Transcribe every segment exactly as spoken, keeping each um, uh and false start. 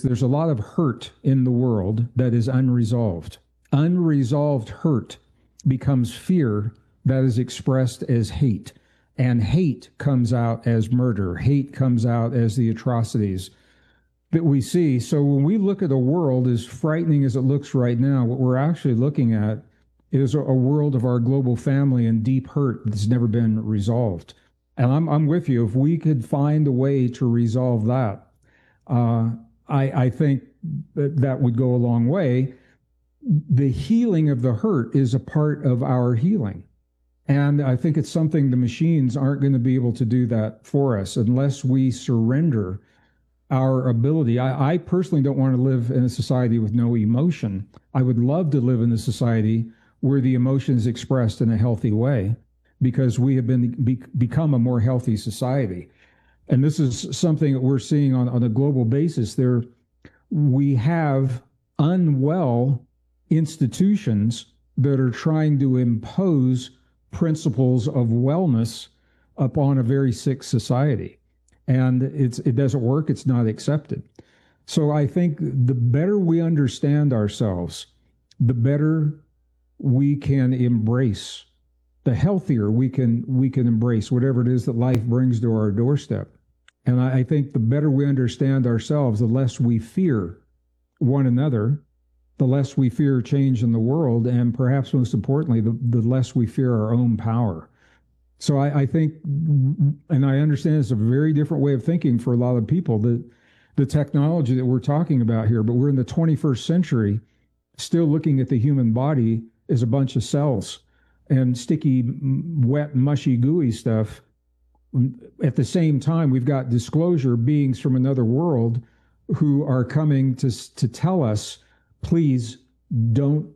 there's a lot of hurt in the world that is unresolved. Unresolved hurt becomes fear that is expressed as hate. And hate comes out as murder. Hate comes out as the atrocities that we see. So when we look at a world as frightening as it looks right now, what we're actually looking at is a, a world of our global family and deep hurt that's never been resolved. And I'm, I'm with you. If we could find a way to resolve that, uh, I, I think that that would go a long way. The healing of the hurt is a part of our healing. And I think it's something the machines aren't going to be able to do that for us unless we surrender our ability. I, I personally don't want to live in a society with no emotion. I would love to live in a society where the emotion is expressed in a healthy way, because we have been be, become a more healthy society. And this is something that we're seeing on, on a global basis. There, we have unwell institutions that are trying to impose principles of wellness upon a very sick society. And it's it doesn't work. It's not accepted. So I think the better we understand ourselves, the better we can embrace, the healthier we can we can embrace whatever it is that life brings to our doorstep. And I, I think the better we understand ourselves, the less we fear one another, the less we fear change in the world, and perhaps most importantly, the, the less we fear our own power. So I, I think, and I understand it's a very different way of thinking for a lot of people, that the technology that we're talking about here, but we're in the twenty-first century, still looking at the human body as a bunch of cells and sticky, wet, mushy, gooey stuff. At the same time, we've got disclosure beings from another world who are coming to, to tell us, please don't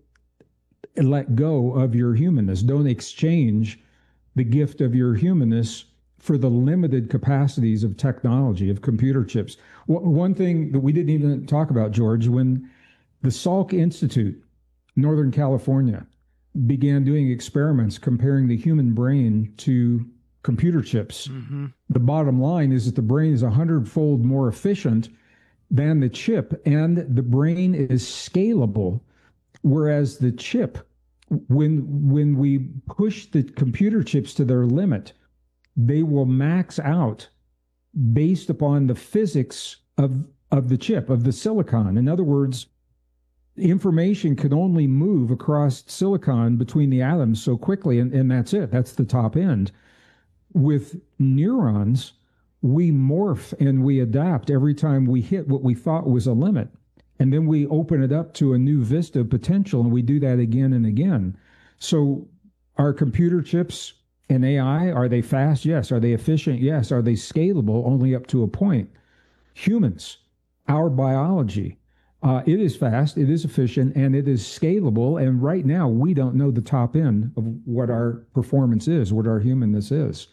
let go of your humanness. Don't exchange the gift of your humanness for the limited capacities of technology, of computer chips. One thing that we didn't even talk about, George, when the Salk Institute, Northern California, began doing experiments comparing the human brain to computer chips, mm-hmm. the bottom line is that the brain is a hundredfold more efficient than the chip, and the brain is scalable, whereas the chip, when when we push the computer chips to their limit, they will max out based upon the physics of of the chip, of the silicon. In other words, information can only move across silicon between the atoms so quickly, and, and that's it. That's the top end. With neurons, we morph and we adapt every time we hit what we thought was a limit. And then we open it up to a new vista of potential, and we do that again and again. So are computer chips and A I, are they fast? Yes. Are they efficient? Yes. Are they scalable? Only up to a point. Humans, our biology, uh, it is fast, it is efficient, and it is scalable. And right now, we don't know the top end of what our performance is, what our humanness is.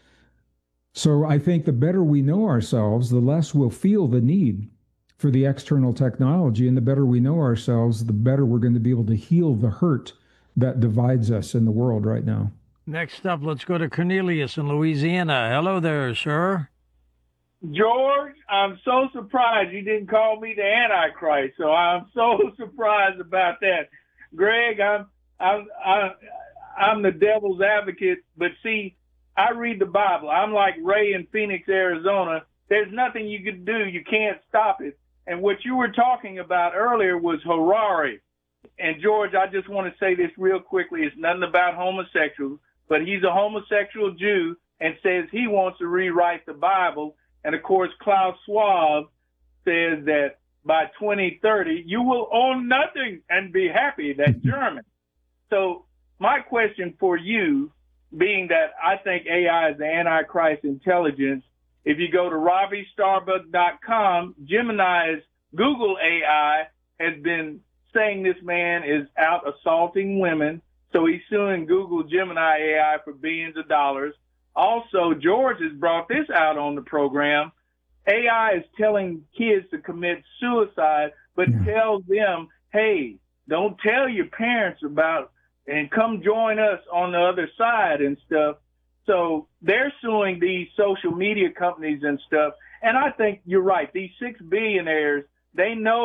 So I think the better we know ourselves, the less we'll feel the need for the external technology, and the better we know ourselves, the better we're going to be able to heal the hurt that divides us in the world right now. Next up, let's go to Cornelius in Louisiana. Hello there, sir. George, I'm so surprised you didn't call me the Antichrist. So I'm so surprised about that. Greg, I'm I'm I'm, I'm the devil's advocate, but see, I read the Bible. I'm like Ray in Phoenix, Arizona. There's nothing you can do. You can't stop it. And what you were talking about earlier was Harari. And George, I just want to say this real quickly. It's nothing about homosexuals, but he's a homosexual Jew and says he wants to rewrite the Bible. And of course, Klaus Schwab says that by twenty thirty, you will own nothing and be happy. That's German. So my question for you, being that I think A I is the Antichrist intelligence, if you go to Ravi Starbuck dot com, Gemini's Google A I has been saying this man is out assaulting women. So he's suing Google Gemini A I for billions of dollars. Also, George has brought this out on the program. A I is telling kids to commit suicide, but yeah. tells them, hey, don't tell your parents about, and come join us on the other side and stuff. So they're suing these social media companies and stuff. And I think you're right. These six billionaires, they know